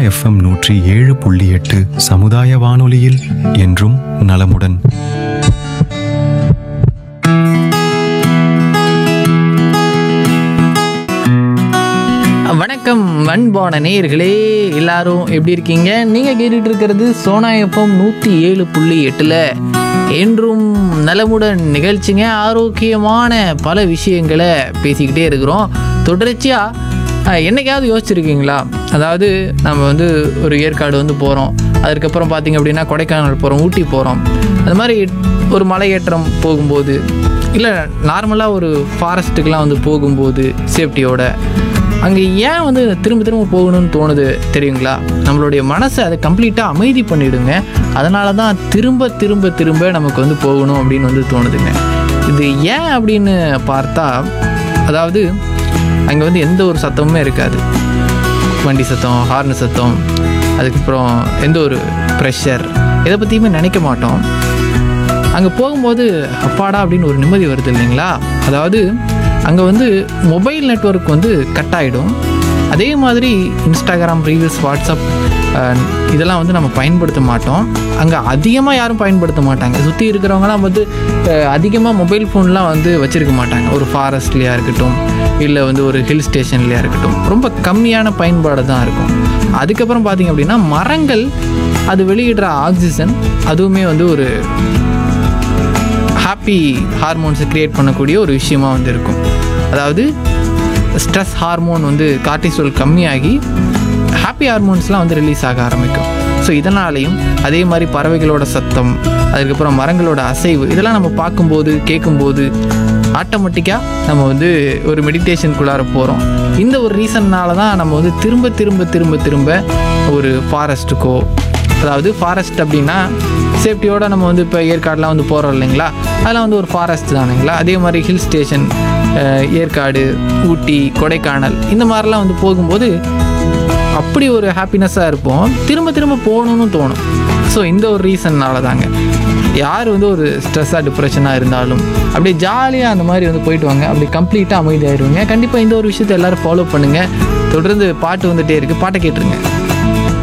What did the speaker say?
FM 107.8 சமுதாய வானொலியில் என்றும் நலமுடன். வணக்கம் அன்பான நேயர்களே, எல்லாரும் எப்படி இருக்கீங்க? நீங்கள் கேட்டுட்டு இருக்கிறது சோனா எஃப்எம் 107.8 என்றும் நலமுடன் நிகழ்ச்சிங்க. ஆரோக்கியமான பல விஷயங்களை பேசிக்கிட்டே இருக்கிறோம். தொடர்ச்சியாக என்னைக்காவது யோசிச்சுருக்கீங்களா? அதாவது நம்ம வந்து ஒரு ஏற்காடு வந்து போகிறோம், அதுக்கப்புறம் பார்த்திங்க அப்படின்னா கொடைக்கானல் போகிறோம், ஊட்டி போகிறோம். அது மாதிரி ஒரு மலையேற்றம் போகும்போது, இல்லை நார்மலாக ஒரு ஃபாரஸ்ட்டுக்கெலாம் வந்து போகும்போது சேஃப்டியோட அங்கே ஏன் வந்து திரும்ப திரும்ப போகணும்னு தோணுது தெரியுங்களா? நம்மளுடைய மனசை அதை கம்ப்ளீட்டாக அமைதி பண்ணிவிடுங்க. அதனால தான் திரும்ப திரும்ப திரும்ப நமக்கு வந்து போகணும் அப்படின்னு வந்து தோணுதுங்க. இது ஏன் அப்படின்னு பார்த்தா, அதாவது அங்கே வந்து எந்த ஒரு சத்தமுமே இருக்காது. வண்டி சத்தம், ஹார்ன் சத்தம், அதுக்கப்புறம் எந்த ஒரு ப்ரெஷர், இதை பற்றியுமே நினைக்க மாட்டோம். அங்கே போகும்போது அப்பாடா அப்படின்னு ஒரு நிம்மதி வருது இல்லைங்களா? அதாவது அங்கே வந்து மொபைல் நெட்வொர்க் வந்து கட் ஆகிடும். அதே மாதிரி இன்ஸ்டாகிராம், ரீல்ஸ், வாட்ஸ்அப் இதெல்லாம் வந்து நம்ம பயன்படுத்த மாட்டோம். அங்கே அதிகமாக யாரும் பயன்படுத்த மாட்டாங்க. சுற்றி இருக்கிறவங்களாம் வந்து அதிகமாக மொபைல் ஃபோன்லாம் வந்து வச்சுருக்க மாட்டாங்க. ஒரு ஃபாரஸ்ட்லையாக இருக்கட்டும், இல்லை வந்து ஒரு ஹில் ஸ்டேஷன்லையாக இருக்கட்டும், ரொம்ப கம்மியான பயன்பாடு தான் இருக்கும். அதுக்கப்புறம் பார்த்திங்க அப்படின்னா மரங்கள் அது வெளியிடுற ஆக்சிஜன், அதுவுமே வந்து ஒரு ஹாப்பி ஹார்மோன்ஸை க்ரியேட் பண்ணக்கூடிய ஒரு விஷயமா வந்து இருக்கும். அதாவது ஸ்ட்ரெஸ் ஹார்மோன் வந்து கார்டிசோல் கம்மியாகி ஹாப்பி ஹார்மோன்ஸ்லாம் வந்து ரிலீஸ் ஆக ஆரம்பிக்கும். ஸோ இதனாலையும் அதே மாதிரி பறவைகளோட சத்தம், அதுக்கப்புறம் மரங்களோட அசைவு, இதெல்லாம் நம்ம பார்க்கும்போது கேட்கும்போது ஆட்டோமேட்டிக்காக நம்ம வந்து ஒரு மெடிடேஷனுக்குள்ளார போகிறோம். இந்த ஒரு ரீசன்னால் தான் நம்ம வந்து திரும்ப திரும்ப திரும்ப திரும்ப ஒரு ஃபாரஸ்ட்டுக்கோ, அதாவது ஃபாரஸ்ட் அப்படின்னா சேஃப்டியோடு நம்ம வந்து இப்போ ஏற்காடுலாம் வந்து போகிறோம் இல்லைங்களா? அதெல்லாம் வந்து ஒரு ஃபாரஸ்ட் தானுங்களா? அதே மாதிரி ஹில் ஸ்டேஷன், ஏற்காடு, ஊட்டி, கொடைக்கானல், இந்த மாதிரிலாம் வந்து போகும்போது அப்படி ஒரு ஹாப்பினஸ்ஸாக இருப்போம். திரும்ப திரும்ப போகணுன்னு தோணும். ஸோ இந்த ஒரு ரீசன்னால தாங்க. யார் வந்து ஒரு ஸ்ட்ரெஸ்ஸாக, டிப்ரெஷனாக இருந்தாலும் அப்படியே ஜாலியாக அந்த மாதிரி வந்து போயிட்டு வாங்க. அப்படி கம்ப்ளீட்டாக அமைதியாகிடுவீங்க. கண்டிப்பாக இந்த ஒரு விஷயத்தை எல்லோரும் ஃபாலோ பண்ணுங்கள். தொடர்ந்து பாட்டு வந்துகிட்டே இருக்குது, பாட்டை கேட்டுருங்க.